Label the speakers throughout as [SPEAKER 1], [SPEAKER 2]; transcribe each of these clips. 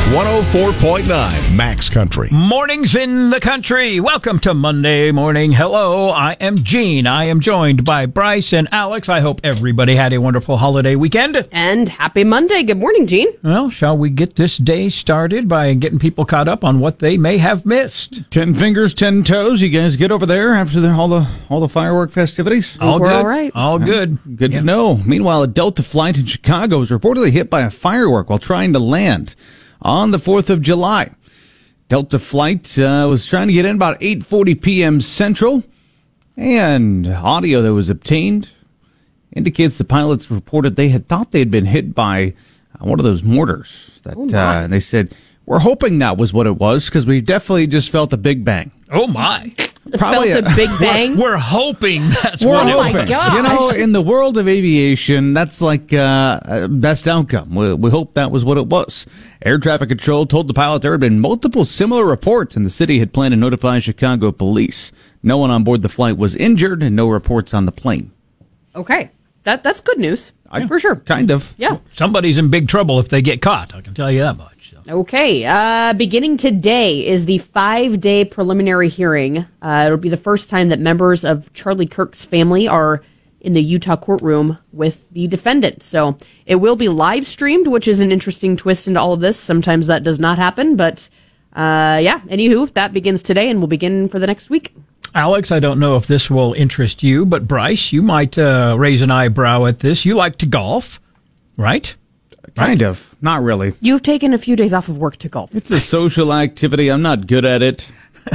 [SPEAKER 1] 104.9 Max Country.
[SPEAKER 2] Mornings in the country. Welcome to Monday morning. Hello, I am Gene. I am joined by Bryce and Alex. I hope everybody had a wonderful holiday weekend.
[SPEAKER 3] And happy Monday. Good morning, Gene.
[SPEAKER 2] Well, shall we get this day started by getting people caught up on what they may have missed?
[SPEAKER 4] 10 fingers, 10 toes. You guys get over there after all the firework festivities?
[SPEAKER 2] All
[SPEAKER 3] We're
[SPEAKER 2] good.
[SPEAKER 3] all right.
[SPEAKER 2] All good.
[SPEAKER 4] Good to know. Meanwhile, a Delta flight in Chicago was reportedly hit by a firework while trying to land on the 4th of July. Delta flight was trying to get in about 8:40 p.m. Central, and audio that was obtained indicates the pilots reported they had thought they had been hit by one of those mortars. They said, "We're hoping that was what it was because we definitely just felt a big bang."
[SPEAKER 2] Oh, my.
[SPEAKER 4] Probably
[SPEAKER 3] Felt a big bang.
[SPEAKER 2] We're hoping that's
[SPEAKER 3] We're
[SPEAKER 2] what it
[SPEAKER 3] hoping.
[SPEAKER 2] was.
[SPEAKER 3] My God.
[SPEAKER 4] You know, in the world of aviation, that's like best outcome. We hope that was what it was. Air traffic control told the pilot there had been multiple similar reports, and the city had planned to notify Chicago police. No one on board the flight was injured, and no reports on the plane.
[SPEAKER 3] Okay. That's good news. For sure.
[SPEAKER 4] Kind of.
[SPEAKER 3] Yeah.
[SPEAKER 2] Somebody's in big trouble if they get caught. I can tell you that much. So.
[SPEAKER 3] Okay. Beginning today is the 5-day preliminary hearing. It'll be the first time that members of Charlie Kirk's family are in the Utah courtroom with the defendant. So it will be live streamed, which is an interesting twist into all of this. Sometimes that does not happen, but anywho, that begins today and will begin for the next week.
[SPEAKER 2] Alex, I don't know if this will interest you, but Bryce, you might raise an eyebrow at this. You like to golf, right?
[SPEAKER 4] Kind of. Not really.
[SPEAKER 3] You've taken a few days off of work to golf.
[SPEAKER 4] It's a social activity. I'm not good at it.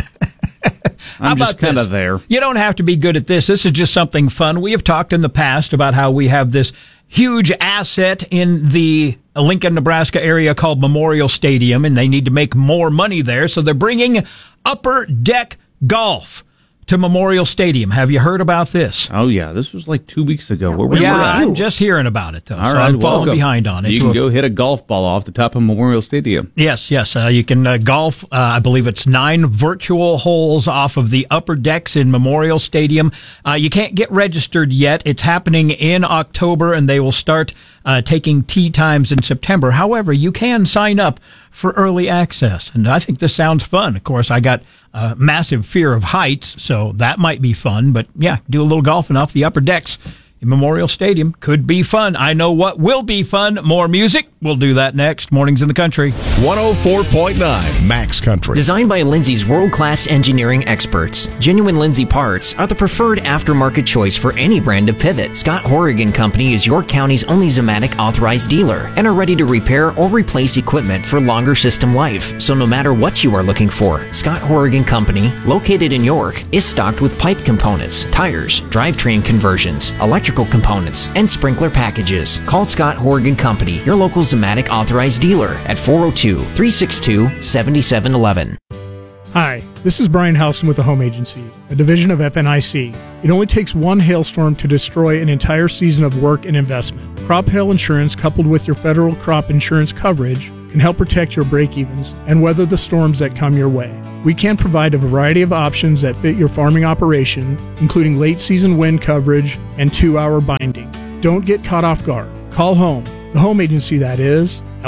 [SPEAKER 4] I'm just kind of there.
[SPEAKER 2] You don't have to be good at this. This is just something fun. We have talked in the past about how we have this huge asset in the Lincoln, Nebraska area called Memorial Stadium, and they need to make more money there. So they're bringing Upper Deck Golf to Memorial Stadium. Have you heard about this?
[SPEAKER 4] Oh, yeah. This was like 2 weeks ago. Where were you?
[SPEAKER 2] I'm just hearing about it, though.
[SPEAKER 4] All
[SPEAKER 2] so
[SPEAKER 4] right,
[SPEAKER 2] I'm falling
[SPEAKER 4] welcome.
[SPEAKER 2] behind on it.
[SPEAKER 4] You can go hit a golf ball off the top of Memorial Stadium.
[SPEAKER 2] Yes. You can golf, I believe it's 9 virtual holes off of the upper decks in Memorial Stadium. You can't get registered yet. It's happening in October, and they will start taking tee times in September. However, you can sign up for early access, and I think this sounds fun. Of course, I got a massive fear of heights, so that might be fun. But, yeah, do a little golfing off the upper decks in Memorial Stadium. Could be fun. I know what will be fun. More music. We'll do that next. Mornings in the Country.
[SPEAKER 1] 104.9 Max Country.
[SPEAKER 5] Designed by Lindsay's world-class engineering experts, Genuine Lindsay parts are the preferred aftermarket choice for any brand of pivot. Scott Horrigan Company is York County's only Zamatic authorized dealer and are ready to repair or replace equipment for longer system life. So no matter what you are looking for, Scott Horrigan Company, located in York, is stocked with pipe components, tires, drivetrain conversions, electrical components, and sprinkler packages. Call Scott Horrigan Company, your local Zamatic authorized dealer, at 402-362-7711.
[SPEAKER 6] Hi, this is Brian Housen with the Home Agency, a division of FNIC. It only takes one hailstorm to destroy an entire season of work and investment. Crop hail insurance, coupled with your federal crop insurance coverage, can help protect your break-evens and weather the storms that come your way. We can provide a variety of options that fit your farming operation, including late-season wind coverage and 2-hour binding. Don't get caught off guard. Call home, the Home Agency that is, at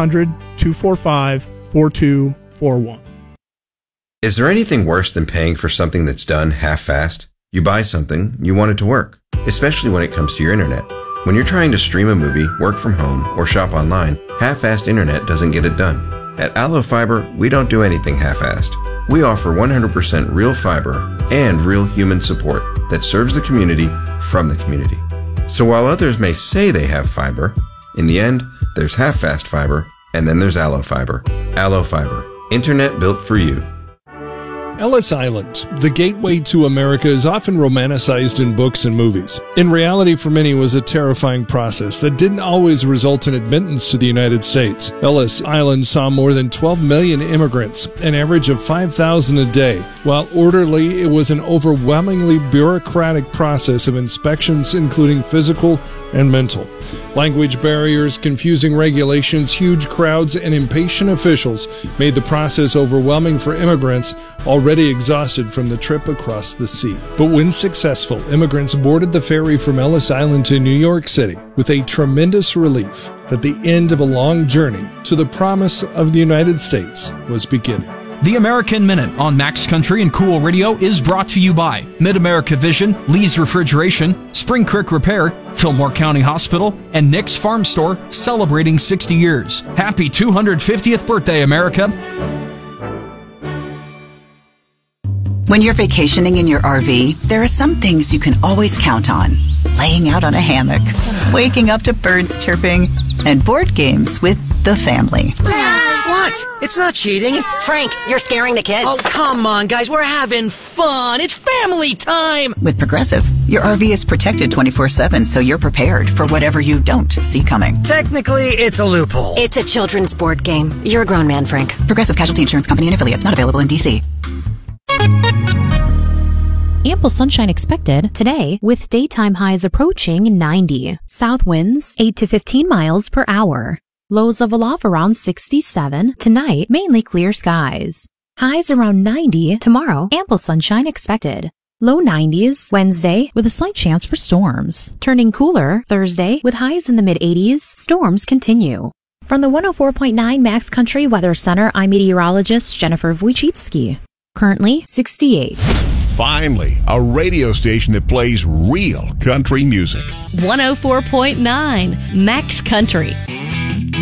[SPEAKER 6] 1-800-245-4241.
[SPEAKER 7] Is there anything worse than paying for something that's done half-assed? You buy something, you want it to work, especially when it comes to your internet. When you're trying to stream a movie, work from home, or shop online, half-assed internet doesn't get it done. At Allo Fiber, we don't do anything half-assed. We offer 100% real fiber and real human support that serves the community from the community. So while others may say they have fiber, in the end, there's half-fast fiber, and then there's Allo Fiber. Allo Fiber, internet built for you.
[SPEAKER 8] Ellis Island, the gateway to America, is often romanticized in books and movies. In reality, for many, it was a terrifying process that didn't always result in admittance to the United States. Ellis Island saw more than 12 million immigrants, an average of 5,000 a day. While orderly, it was an overwhelmingly bureaucratic process of inspections, including physical and mental. Language barriers, confusing regulations, huge crowds, and impatient officials made the process overwhelming for immigrants already exhausted from the trip across the sea. But when successful, immigrants boarded the ferry from Ellis Island to New York City with a tremendous relief. that the end of a long journey to the promise of the United States was beginning.
[SPEAKER 9] The American Minute on Max Country and Cool Radio is brought to you by Mid-America Vision, Lee's Refrigeration, Spring Creek Repair, Fillmore County Hospital, and Nick's Farm Store, celebrating 60 years. Happy 250th birthday, America.
[SPEAKER 10] When you're vacationing in your RV, there are some things you can always count on. Laying out on a hammock, waking up to birds chirping, and board games with the family.
[SPEAKER 11] What? It's not cheating.
[SPEAKER 12] Frank, you're scaring the kids.
[SPEAKER 11] Oh, come on, guys. We're having fun. It's family time.
[SPEAKER 10] With Progressive, your RV is protected 24/7, so you're prepared for whatever you don't see coming.
[SPEAKER 11] Technically, it's a loophole.
[SPEAKER 12] It's a children's board game. You're a grown man, Frank.
[SPEAKER 10] Progressive Casualty Insurance Company and affiliates, not available in D.C.
[SPEAKER 13] Ample sunshine expected today with daytime highs approaching 90. South winds 8 to 15 miles per hour. Lows level off around 67. Tonight, mainly clear skies. Highs around 90. Tomorrow, ample sunshine expected. Low 90s Wednesday with a slight chance for storms. Turning cooler Thursday with highs in the mid-80s. Storms continue. From the 104.9 Max Country Weather Center, I'm meteorologist Jennifer Wojcicki. Currently 68.
[SPEAKER 1] Finally, a radio station that plays real country music.
[SPEAKER 14] 104.9 Max Country.